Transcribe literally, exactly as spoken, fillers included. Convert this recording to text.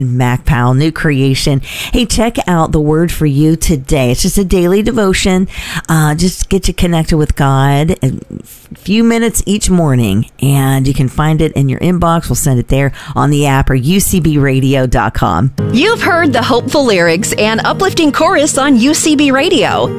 MacPal, new creation. Hey, check out the Word for You today. It's just a daily devotion. Uh, just get you connected with God a few minutes each morning, and you can find it in your inbox. We'll send it there on the app or U C B radio dot com. You've heard the hopeful lyrics and uplifting chorus on U C B Radio.